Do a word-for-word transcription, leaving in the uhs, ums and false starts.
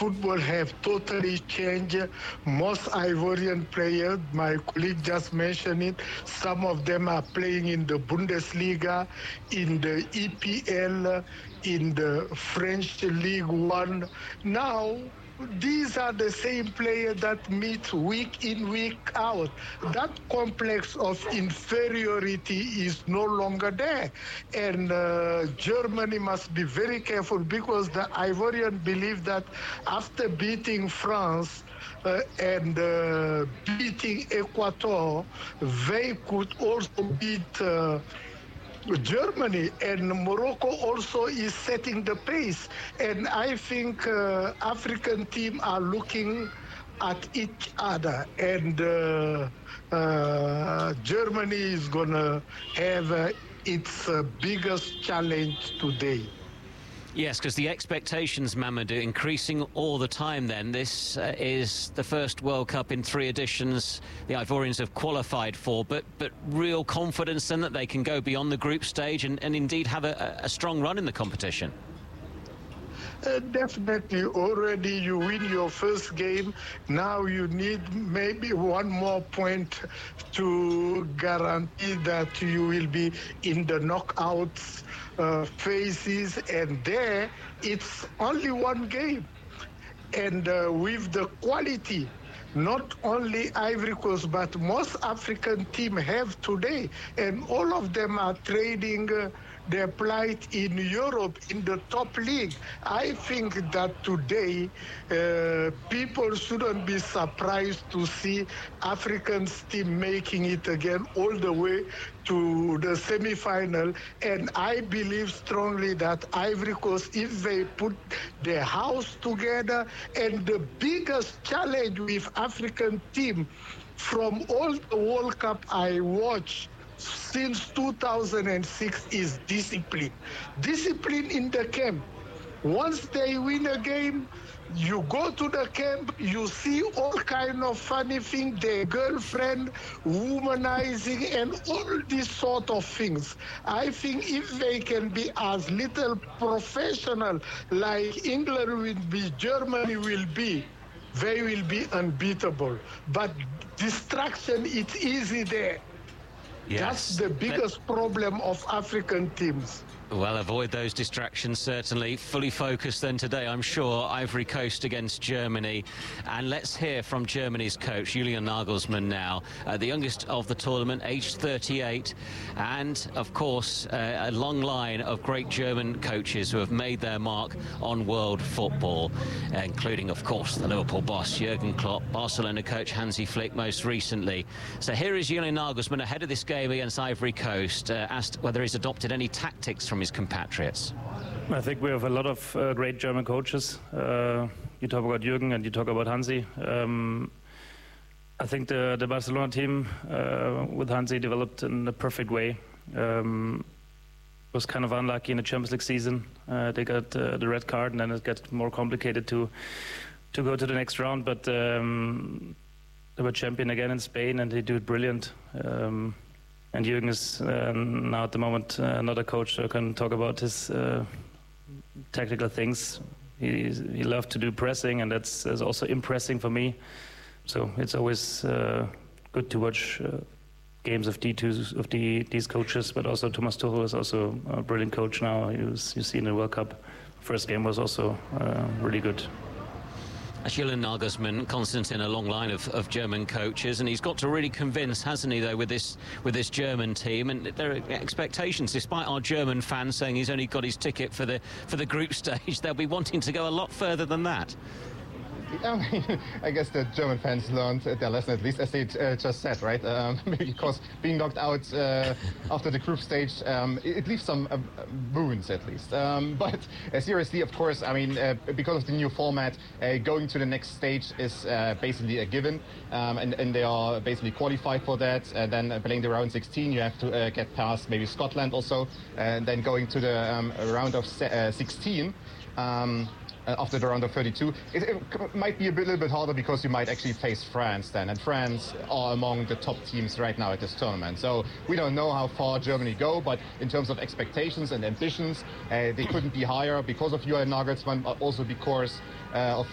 football have totally changed. Most Ivorian players, my colleague just mentioned it, some of them are playing in the Bundesliga, in the E P L, in the French League One. Now, these are the same players that meet week in, week out. That complex of inferiority is no longer there. And uh, Germany must be very careful, because the Ivorian believe that after beating France uh, and uh, beating Ecuador, they could also beat uh, Germany, and Morocco also is setting the pace. And I think uh, African teams are looking at each other, and uh, uh, Germany is going to have uh, its uh, biggest challenge today. Yes, because the expectations, Mamadou, increasing all the time then. This uh, is the first World Cup in three editions the Ivorians have qualified for, but but real confidence then that they can go beyond the group stage and, and indeed have a, a strong run in the competition. Uh, definitely. Already you win your first game. Now you need maybe one more point to guarantee that you will be in the knockouts uh, phases, and there it's only one game. And uh, with the quality, not only Ivory Coast, but most African teams have today, and all of them are trading uh, their plight in Europe in the top league. I think that today uh, people shouldn't be surprised to see African team making it again all the way to the semi-final. And I believe strongly that Ivory Coast, if they put their house together, and the biggest challenge with African team from all the World Cup I watched since two thousand six is discipline. Discipline in the camp. Once they win a game, you go to the camp, you see all kind of funny things, their girlfriend, womanizing, and all these sort of things. I think if they can be as little professional like England will be, Germany will be, they will be unbeatable. But distraction, it's easy there. Yes. That's the biggest problem of African teams. Well, avoid those distractions, certainly. Fully focused then today, I'm sure, Ivory Coast against Germany. And let's hear from Germany's coach, Julian Nagelsmann now, uh, the youngest of the tournament, aged thirty-eight. And, of course, uh, a long line of great German coaches who have made their mark on world football, including, of course, the Liverpool boss, Jurgen Klopp, Barcelona coach Hansi Flick most recently. So here is Julian Nagelsmann ahead of this game against Ivory Coast, uh, asked whether he's adopted any tactics from his compatriots. I think we have a lot of uh, great German coaches. Uh, you talk about Jürgen and you talk about Hansi. Um, I think the, the Barcelona team uh, with Hansi developed in the perfect way. Um, was kind of unlucky in the Champions League season. Uh, they got uh, the red card, and then it got more complicated to to go to the next round. But um, they were champion again in Spain, and they do it brilliant. Um, And Jürgen is uh, now at the moment uh, another coach who can talk about his uh, tactical things. He, he loves to do pressing, and that's, that's also impressing for me. So it's always uh, good to watch uh, games of D twos of the, these coaches, but also Thomas Tuchel is also a brilliant coach now. He was, you see in the World Cup. First game was also uh, really good. Julian Nagelsmann, Konstantin, a long line of, of German coaches, and he's got to really convince, hasn't he, though, with this with this German team. And there are expectations, despite our German fans saying he's only got his ticket for the for the group stage, they'll be wanting to go a lot further than that. I mean, I guess the German fans learned their lesson, at least, as they uh, just said, right? Um, because being knocked out uh, after the group stage, um, it, it leaves some uh, wounds, at least. Um, but uh, seriously, of course, I mean, uh, because of the new format, uh, going to the next stage is uh, basically a given, um, and, and they are basically qualified for that. And then uh, playing the round sixteen, you have to uh, get past maybe Scotland also, and then going to the um, round of uh, sixteen. Um, Uh, after the round of thirty-two, it, it might be a bit, little bit harder because you might actually face France then, and France are among the top teams right now at this tournament. So we don't know how far Germany go, but in terms of expectations and ambitions, uh, they couldn't be higher because of Julian Nagelsmann, but also because uh, of